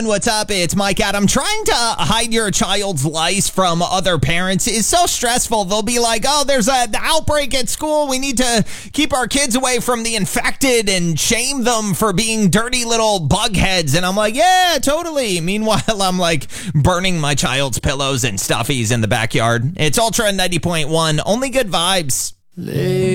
90.1, what's up? It's Mike Adam. Trying to hide your child's lice from other parents is so stressful. They'll be like, oh, there's an outbreak at school. We need to keep our kids away from the infected and shame them for being dirty little bug heads. And I'm like, yeah, totally. Meanwhile, I'm like burning my child's pillows and stuffies in the backyard. It's Ultra 90.1. Only good vibes.